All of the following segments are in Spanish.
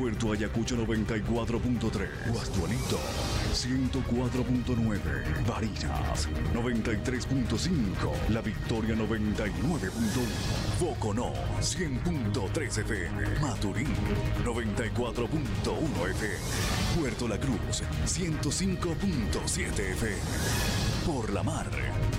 Puerto Ayacucho 94.3, Guastualito 104.9, Barinas 93.5, La Victoria 99.1, Boconó 100.3 FM, Maturín 94.1 FM, Puerto La Cruz 105.7 FM, Por la Mar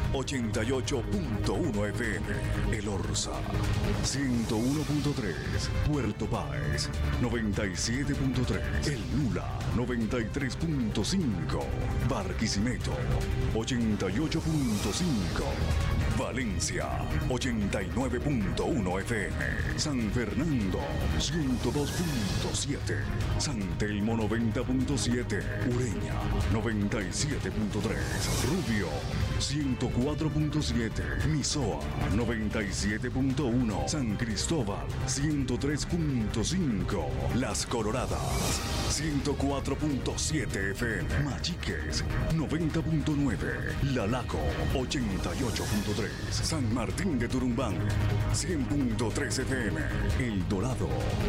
88.1 FM, El Orza 101.3, Puerto Páez 97.3, El Nula 93.5, Barquisimeto 88.5, Valencia 89.1 FM, San Fernando 102.7, San Telmo 90.7, Ureña 97.3, Rubio 104.7, Misoa 97.1, San Cristóbal 103.5, Las Coloradas 104.7 FM, Machiques 90.9, Lalaco 88.3, San Martín de Turumbán 100.3 FM, El Dorado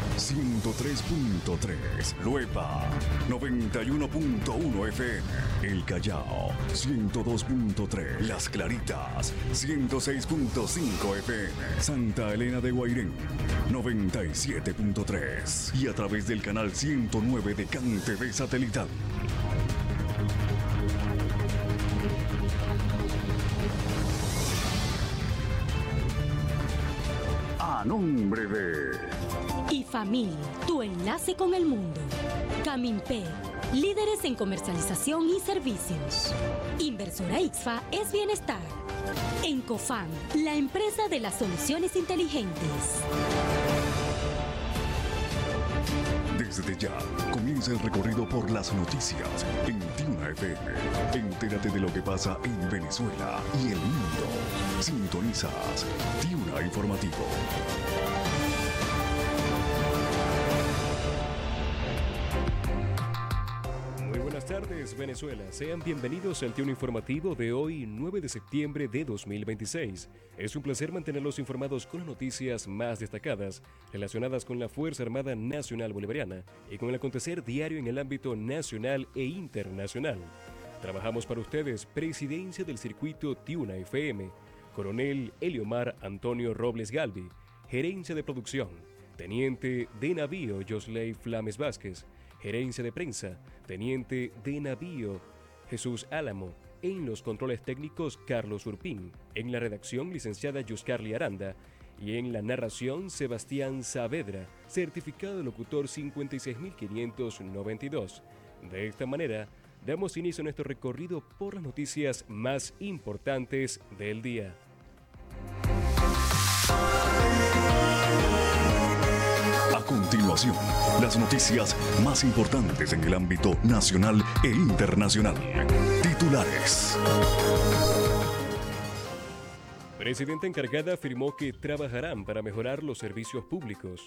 103.3, Luepa 91.1 FM, El Callao 102.3, Las Claritas 106.5 FM, Santa Elena de Guairén 97.3 y a través del canal 109 de CAN TV satelital. A nombre de IFAMIL, tu enlace con el mundo. Caminpay, líderes en comercialización y servicios. Inversora IXFA es bienestar. Encofam, la empresa de las soluciones inteligentes. Desde ya comienza el recorrido por las noticias en Tiuna FM. Entérate de lo que pasa en Venezuela y el mundo. Sintonizas Tiuna Informativo. Buenas tardes, Venezuela. Sean bienvenidos al Tiuna Informativo de hoy, 9 de septiembre de 2026. Es un placer mantenerlos informados con las noticias más destacadas relacionadas con la Fuerza Armada Nacional Bolivariana y con el acontecer diario en el ámbito nacional e internacional. Trabajamos para ustedes, Presidencia del Circuito Tiuna FM, Coronel Eliomar Antonio Robles Galvi, Gerencia de Producción, Teniente de Navío Josley Flames Vázquez, Gerencia de Prensa, Teniente de Navío Jesús Álamo, en los controles técnicos Carlos Urpín, en la redacción licenciada Yuscarly Aranda y en la narración Sebastián Saavedra, certificado de locutor 56592. De esta manera, damos inicio a nuestro recorrido por las noticias más importantes del día. A continuación, las noticias más importantes en el ámbito nacional e internacional. Titulares. Presidenta encargada afirmó que trabajarán para mejorar los servicios públicos.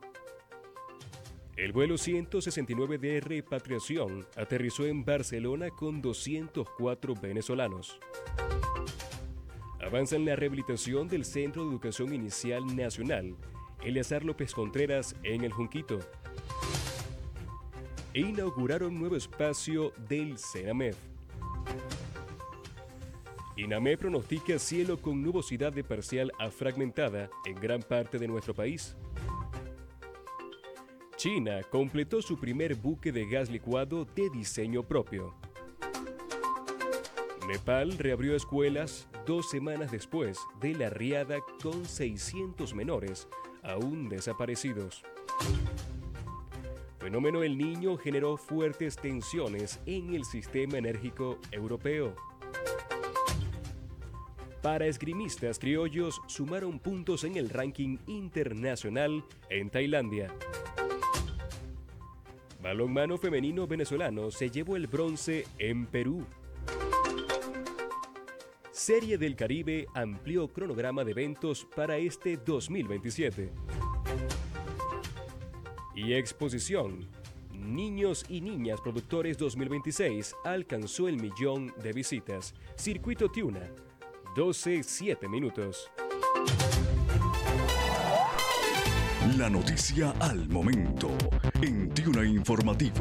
El vuelo 169 de repatriación aterrizó en Barcelona con 204 venezolanos. Avanza en la rehabilitación del Centro de Educación Inicial Nacional Eleazar López Contreras en el Junquito. E inauguraron nuevo espacio del CENAMEF. INAME pronostica cielo con nubosidad de parcial a fragmentada en gran parte de nuestro país. China completó su primer buque de gas licuado de diseño propio. Nepal reabrió escuelas 2 semanas después de la riada con 600 menores aún desaparecidos. Fenómeno El Niño generó fuertes tensiones en el sistema enérgico europeo. Para esgrimistas criollos sumaron puntos en el ranking internacional en Tailandia. Balonmano femenino venezolano se llevó el bronce en Perú. Serie del Caribe amplió cronograma de eventos para este 2027. Y exposición. Niños y Niñas Productores 2026 alcanzó el 1.000.000 de visitas. Circuito Tiuna, 12:07 minutos. La noticia al momento en Tiuna Informativo.